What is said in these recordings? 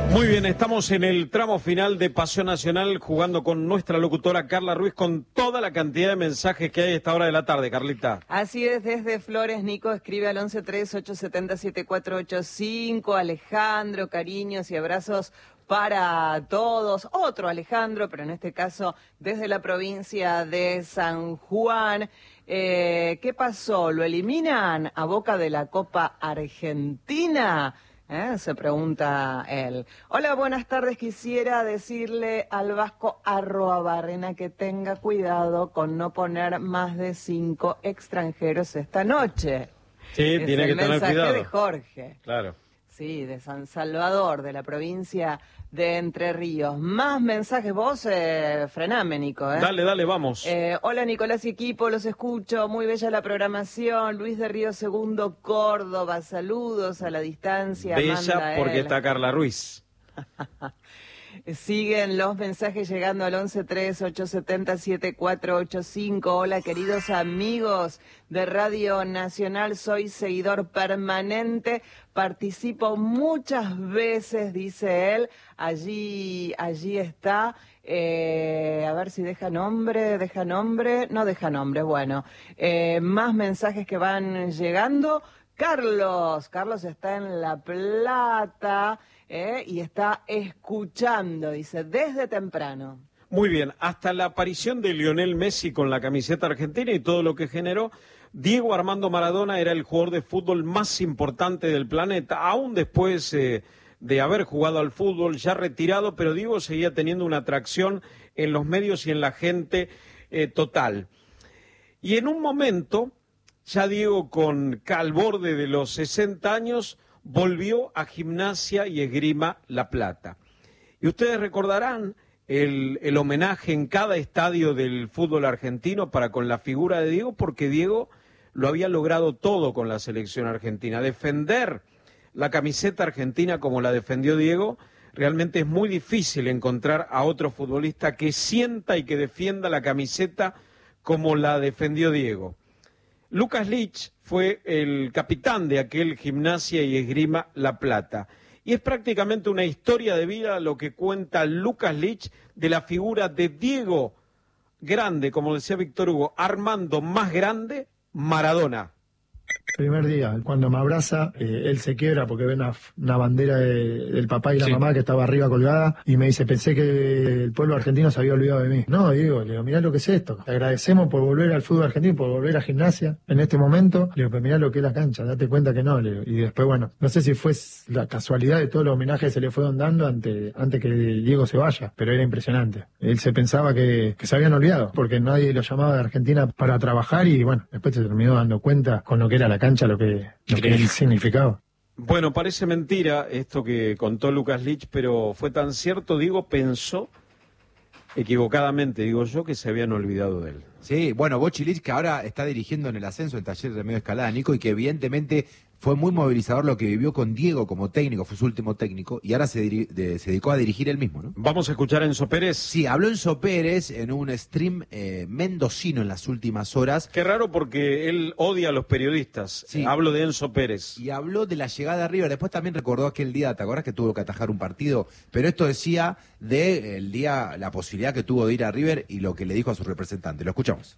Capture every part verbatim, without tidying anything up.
Muy bien, estamos en el tramo final de Pasión Nacional jugando con nuestra locutora Carla Ruiz con toda la cantidad de mensajes que hay a esta hora de la tarde, Carlita. Así es, desde Flores, Nico escribe al once tres ocho siete cero siete cuatro ocho cinco, Alejandro, cariños y abrazos para todos. Otro Alejandro, pero en este caso desde la provincia de San Juan. Eh, ¿Qué pasó? ¿Lo eliminan a Boca de la Copa Argentina? ¿Eh? Se pregunta él. Hola, buenas tardes. Quisiera decirle al Vasco Arroabarrena que tenga cuidado con no poner más de cinco extranjeros esta noche. Sí, es tiene que tener cuidado. El mensaje de Jorge. Claro. Sí, de San Salvador, de la provincia de Entre Ríos. Más mensajes, vos eh, frename, Nico. ¿eh? Dale, dale, vamos. Eh, hola, Nicolás y equipo, los escucho. Muy bella la programación. Luis de Río Segundo, Córdoba. Saludos a la distancia. Bella porque él. está Carla Ruiz. Siguen los mensajes llegando al once tres ocho siete cero siete cuatro ocho cinco. Hola, queridos amigos de Radio Nacional. Soy seguidor permanente. Participo muchas veces, dice él. Allí, allí está. Eh, a ver si deja nombre, deja nombre. No deja nombre, bueno. Eh, más mensajes que van llegando. Carlos, Carlos está en La Plata eh, y está escuchando, dice, desde temprano. Muy bien, hasta la aparición de Lionel Messi con la camiseta argentina y todo lo que generó, Diego Armando Maradona era el jugador de fútbol más importante del planeta, aún después eh, de haber jugado al fútbol, ya retirado, pero Diego seguía teniendo una atracción en los medios y en la gente eh, total. Y en un momento, ya Diego con al borde de los sesenta años, volvió a Gimnasia y Esgrima La Plata. Y ustedes recordarán el, el homenaje en cada estadio del fútbol argentino para con la figura de Diego, porque Diego lo había logrado todo con la selección argentina. Defender la camiseta argentina como la defendió Diego, realmente es muy difícil encontrar a otro futbolista que sienta y que defienda la camiseta como la defendió Diego. Lucas Lich fue el capitán de aquel Gimnasia y Esgrima La Plata. Y es prácticamente una historia de vida lo que cuenta Lucas Lich de la figura de Diego Grande, como decía Víctor Hugo, Armando más grande, Maradona. Primer día, cuando me abraza, eh, él se quiebra porque ve una, una bandera de, del papá y la sí. mamá que estaba arriba colgada y me dice, pensé que el pueblo argentino se había olvidado de mí. No, digo, le digo, mirá lo que es esto. Te agradecemos por volver al fútbol argentino, por volver a Gimnasia en este momento. Le digo, pero mirá lo que es la cancha, date cuenta que no. Le digo. Y después, bueno, no sé si fue la casualidad de todos los homenajes que se le fueron dando antes, antes que Diego se vaya, pero era impresionante. Él se pensaba que, que se habían olvidado porque nadie lo llamaba de Argentina para trabajar y bueno, después se terminó dando cuenta con lo que era la cancha, lo que, lo que él significaba. Bueno, parece mentira esto que contó Lucas Lich, pero fue tan cierto. Diego pensó, equivocadamente digo yo, que se habían olvidado de él. Sí, bueno, Bochi Lich, que ahora está dirigiendo en el ascenso el taller de medio escalada, Nico, y que evidentemente fue muy movilizador lo que vivió con Diego como técnico, fue su último técnico, y ahora se, de, se dedicó a dirigir él mismo, ¿no? Vamos a escuchar a Enzo Pérez. Sí, habló Enzo Pérez en un stream eh, mendocino en las últimas horas. Qué raro porque él odia a los periodistas. Sí. Hablo de Enzo Pérez. Y habló de la llegada a River, después también recordó aquel día, ¿te acordás que tuvo que atajar un partido? Pero esto decía de el día, la posibilidad que tuvo de ir a River y lo que le dijo a su representante. Lo escuchamos.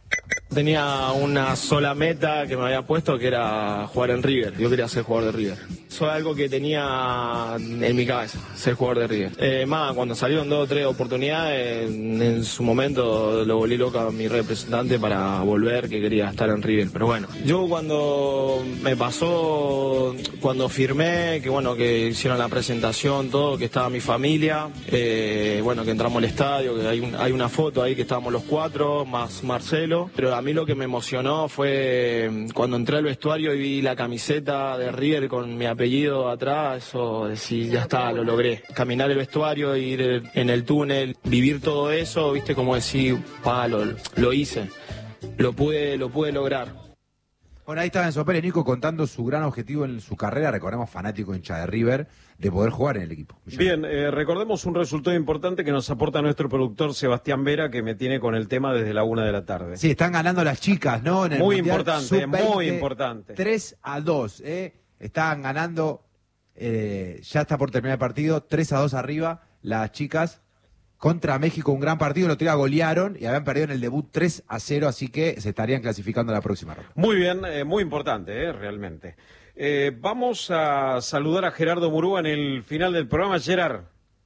Tenía una sola meta que me había puesto, que era jugar en River. Yo quería ser jugador de River. Eso es algo que tenía en mi cabeza, ser jugador de River. Eh, más, cuando salieron dos o tres oportunidades, en, en su momento lo volví loca a mi representante para volver, que quería estar en River. Pero bueno, yo cuando me pasó, cuando firmé, que bueno, que hicieron la presentación, todo, que estaba mi familia, eh, bueno, que entramos al estadio, que hay, un, hay una foto ahí que estábamos los cuatro, más Marcelo. Pero a mí lo que me emocionó fue cuando entré al vestuario y vi la camiseta de River con mi apellido atrás, eso, decir, ya está, lo logré. Caminar el vestuario, ir en el túnel, vivir todo eso, viste, como decir, pa, lo, lo hice, lo pude, lo pude lograr. Bueno, ahí estaba Enzo Pérez, Nico, contando su gran objetivo en su carrera, recordemos, fanático hincha de River, de poder jugar en el equipo. Bien, eh, recordemos un resultado importante que nos aporta nuestro productor Sebastián Vera, que me tiene con el tema desde la una de la tarde. Sí, están ganando las chicas, ¿no? En el muy Mundial importante, sub veinte, muy importante. tres a dos, ¿eh? Están ganando eh, ya está por terminar el partido, tres a dos arriba, las chicas contra México, un gran partido, el otro día golearon y habían perdido en el debut tres a cero, así que se estarían clasificando a la próxima ronda. Muy bien, eh, muy importante, eh, realmente. Eh, vamos a saludar a Gerardo Murúa en el final del programa. Gerard.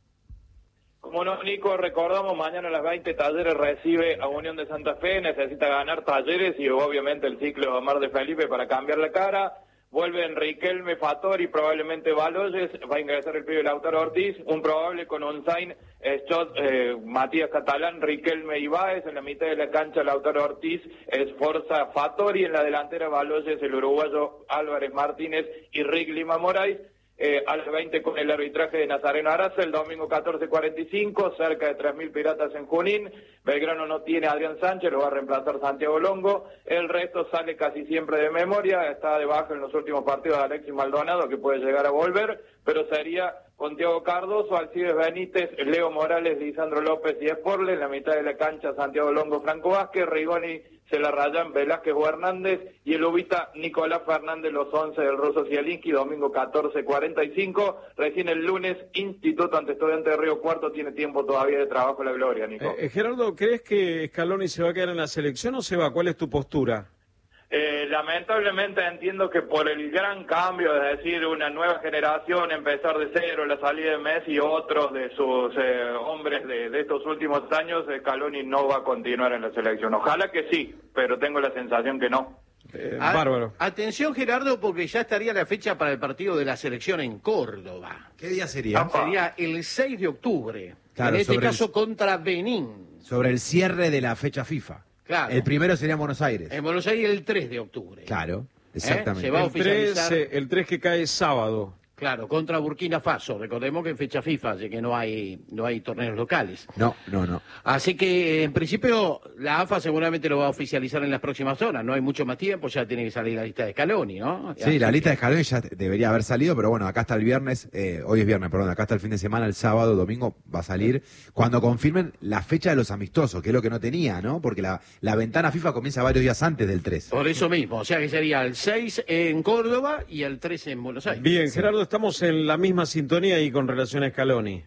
Como no, Nico, recordamos, mañana a las veinte Talleres recibe a Unión de Santa Fe, necesita ganar Talleres y obviamente el ciclo de Omar de Felipe para cambiar la cara. Vuelven Riquelme, Fattori, probablemente Baloyes, va a ingresar el pibe Lautaro Ortiz, un probable con Onzain, Schott, eh, Matías Catalán, Riquelme y Báez, en la mitad de la cancha Lautaro Ortiz, Esforza, Fattori, en la delantera Baloyes, el uruguayo Álvarez Martínez y Rick Lima Moraes. Eh, a las veinte con el arbitraje de Nazareno Araza, el domingo catorce cuarenta y cinco, cerca de tres mil piratas en Junín. Belgrano no tiene a Adrián Sánchez, lo va a reemplazar Santiago Longo. El resto sale casi siempre de memoria, está de baja en los últimos partidos de Alexis Maldonado, que puede llegar a volver, pero sería con Thiago Cardoso, Alcides Benítez, Leo Morales, Lisandro López y Esporle. En la mitad de la cancha Santiago Longo, Franco Vázquez, Rigoni, se la rayan Velázquez o Hernández y el ubita Nicolás Fernández, los once del ruso Zielinski, domingo catorce cuarenta y cinco. Recién el lunes, Instituto ante Estudiantes de Río Cuarto, tiene tiempo todavía de trabajo en la gloria, Nico. Eh, Gerardo, ¿crees que Scaloni se va a quedar en la selección o se va? ¿Cuál es tu postura? Eh, lamentablemente entiendo que por el gran cambio, es decir, una nueva generación, empezar de cero, la salida de Messi y otros de sus eh, hombres de, de estos últimos años, Scaloni no va a continuar en la selección. Ojalá que sí, pero tengo la sensación que no. Eh, A- bárbaro. Atención, Gerardo, porque ya estaría la fecha para el partido de la selección en Córdoba. ¿Qué día sería? Apa. Sería el seis de octubre. Claro, en este sobre el- caso contra Benín. Sobre el cierre de la fecha FIFA. Claro. El primero sería en Buenos Aires. En Buenos Aires el tres de octubre. Claro, ¿Eh? exactamente. Se va a El tres, oficializar. eh, el tres que cae sábado. Claro, contra Burkina Faso. Recordemos que en fecha FIFA, así que no hay, no hay torneos locales. No, no, no. Así que, en principio, la A F A seguramente lo va a oficializar en las próximas horas. No hay mucho más tiempo, ya tiene que salir la lista de Scaloni, ¿no? Sí, la lista de Scaloni ya debería haber salido, pero bueno, acá está el viernes, eh, hoy es viernes, perdón, acá está el fin de semana, el sábado, domingo va a salir, cuando confirmen la fecha de los amistosos, que es lo que no tenía, ¿no? Porque la, la ventana FIFA comienza varios días antes del tres. Por eso mismo, o sea que sería el seis en Córdoba y el tres en Buenos Aires. Bien, Gerardo, estamos en la misma sintonía y con relación a Scaloni.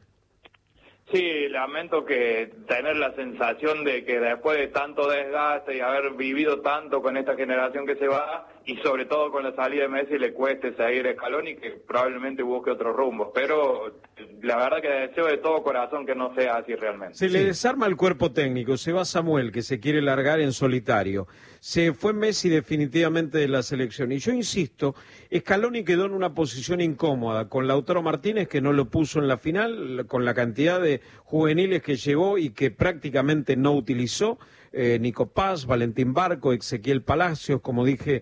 Sí, lamento que tener la sensación de que después de tanto desgaste y haber vivido tanto con esta generación que se va, y sobre todo con la salida de Messi, le cueste seguir a Scaloni, que probablemente busque otro rumbo. Pero la verdad que deseo de todo corazón que no sea así realmente. Se le desarma el cuerpo técnico, se va Samuel, que se quiere largar en solitario. Se fue Messi definitivamente de la selección. Y yo insisto, Scaloni quedó en una posición incómoda, con Lautaro Martínez, que no lo puso en la final, con la cantidad de juveniles que llevó y que prácticamente no utilizó. Eh, Nico Paz, Valentín Barco, Ezequiel Palacios, como dije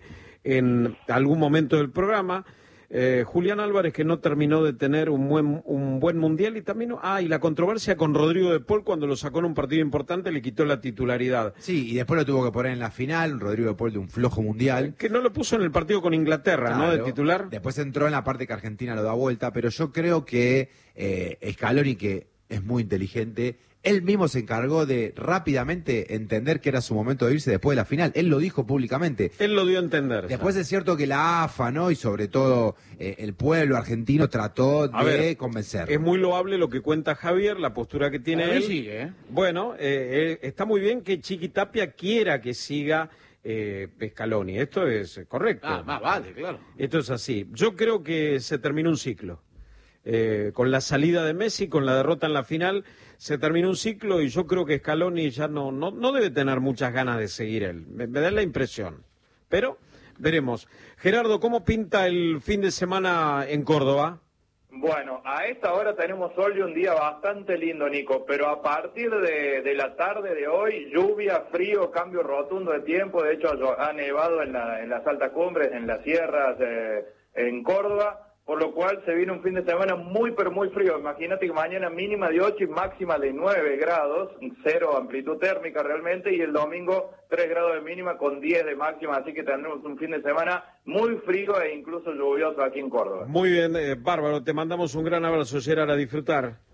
en algún momento del programa. Eh, Julián Álvarez, que no terminó de tener un buen un buen mundial, y también ah y la controversia con Rodrigo de Paul, cuando lo sacó en un partido importante, le quitó la titularidad, Sí, y después lo tuvo que poner en la final, Rodrigo de Paul de un flojo mundial. que no lo puso en el partido con Inglaterra, ¿no? De Claro. titular. Después entró en la parte que Argentina lo da vuelta, pero yo creo que eh, Scaloni, que es muy inteligente, él mismo se encargó de rápidamente entender que era su momento de irse después de la final. Él lo dijo públicamente. Él lo dio a entender. Después es cierto que la A F A, ¿no? Y sobre todo eh, el pueblo argentino trató A de ver, convencer. Es muy loable lo que cuenta Javier, la postura que tiene Para mí él. sigue, ¿eh? Bueno, eh, eh, está muy bien que Chiqui Tapia quiera que siga eh, Scaloni. Esto es correcto. Ah, más vale, claro. Esto es así. Yo creo que se terminó un ciclo. Eh, con la salida de Messi, con la derrota en la final, se terminó un ciclo y yo creo que Scaloni ya no, no, no debe tener muchas ganas de seguir él. Me, me da la impresión. Pero veremos. Gerardo, ¿cómo pinta el fin de semana en Córdoba? Bueno, a esta hora tenemos sol y un día bastante lindo, Nico, pero a partir de, de la tarde de hoy, lluvia, frío, cambio rotundo de tiempo. De hecho, ha nevado en, la, en las altas cumbres, en las sierras, eh, en Córdoba, por lo cual se viene un fin de semana muy, pero muy frío. Imagínate que mañana mínima de ocho y máxima de nueve grados, cero amplitud térmica realmente, y el domingo tres grados de mínima con diez de máxima, así que tendremos un fin de semana muy frío e incluso lluvioso aquí en Córdoba. Muy bien, eh, bárbaro. Te mandamos un gran abrazo, Gerard, a disfrutar.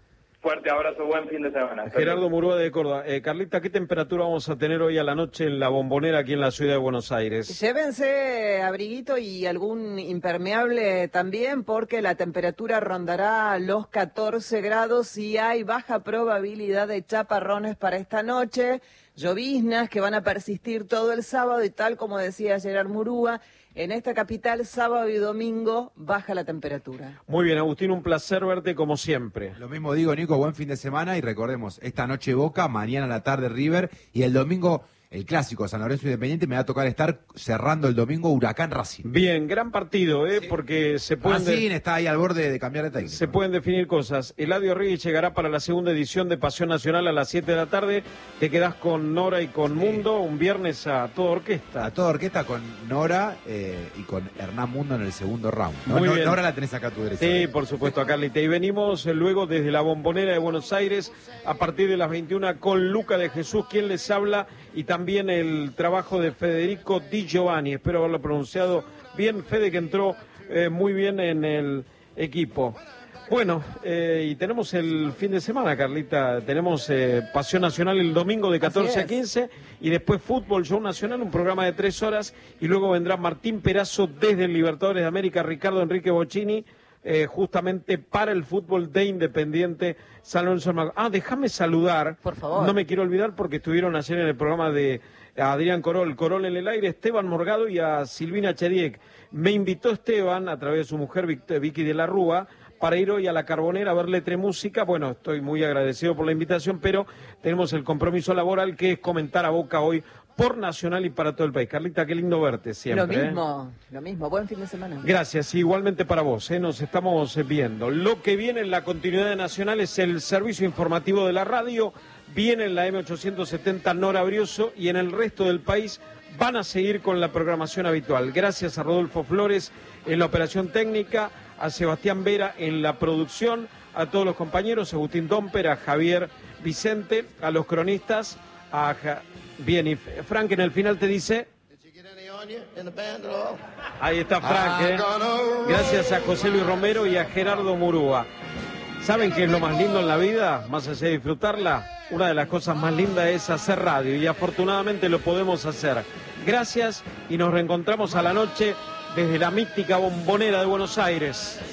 Fuerte abrazo, buen fin de semana. Gerardo Murúa de Córdoba. Eh, Carlita, ¿qué temperatura vamos a tener hoy a la noche en la Bombonera aquí en la ciudad de Buenos Aires? Llévense abriguito y algún impermeable también, porque la temperatura rondará los catorce grados y hay baja probabilidad de chaparrones para esta noche, lloviznas que van a persistir todo el sábado y tal como decía Gerard Murúa, en esta capital, sábado y domingo, baja la temperatura. Muy bien, Agustín, un placer verte como siempre. Lo mismo digo, Nico, buen fin de semana y recordemos, esta noche Boca, mañana a la tarde River y el domingo el clásico San Lorenzo Independiente. Me va a tocar estar cerrando el domingo Huracán Racing. Bien, gran partido, ¿eh? Sí. Porque se pueden... Racing de... está ahí al borde de cambiar de técnico. Se pueden definir cosas. Eladio Reyes llegará para la segunda edición de Pasión Nacional a las siete de la tarde. Te quedás con Nora y con Sí. Mundo, un viernes a toda orquesta. A toda orquesta con Nora eh, y con Hernán Mundo en el segundo round. ¿no? Muy No- bien. Nora la tenés acá a tu derecha. Sí, por supuesto, Carlita. Y venimos eh, luego desde la Bombonera de Buenos Aires a partir de las veintiuna con Luca de Jesús, quien les habla, y también el trabajo de Federico Di Giovanni. Espero haberlo pronunciado bien. Fede, que entró eh, muy bien en el equipo. Bueno, eh, y tenemos el fin de semana, Carlita. Tenemos eh, Pasión Nacional el domingo de catorce a quince y después Fútbol Show Nacional, un programa de tres horas. Y luego vendrá Martín Perazo desde el Libertadores de América, Ricardo Enrique Bocchini, eh, justamente para el fútbol de Independiente San Lorenzo Almagro. Ah, déjame saludar. Por favor. No me quiero olvidar porque estuvieron ayer en el programa de Adrián Corol, Corol en el aire, Esteban Morgado y a Silvina Chediek. Me invitó Esteban, a través de su mujer Vic- Vicky de la Rúa, para ir hoy a la Carbonera a ver Letre Música. Bueno, estoy muy agradecido por la invitación, pero tenemos el compromiso laboral que es comentar a Boca hoy por Nacional y para todo el país. Carlita, qué lindo verte siempre. Lo ¿eh? mismo, lo mismo. Buen fin de semana. Gracias, igualmente para vos, ¿eh? Nos estamos viendo. Lo que viene en la continuidad de Nacional es el servicio informativo de la radio, viene en la M ochocientos setenta Nora Brioso y en el resto del país van a seguir con la programación habitual. Gracias a Rodolfo Flores en la operación técnica, a Sebastián Vera en la producción, a todos los compañeros, a Agustín Domper, a Javier Vicente, a los cronistas, a... Ja... Bien, y Frank en el final te dice... Ahí está Frank, ¿eh? Gracias a José Luis Romero y a Gerardo Murúa. ¿Saben qué es lo más lindo en la vida? Más allá de disfrutarla, una de las cosas más lindas es hacer radio y afortunadamente lo podemos hacer. Gracias y nos reencontramos a la noche desde la mística Bombonera de Buenos Aires.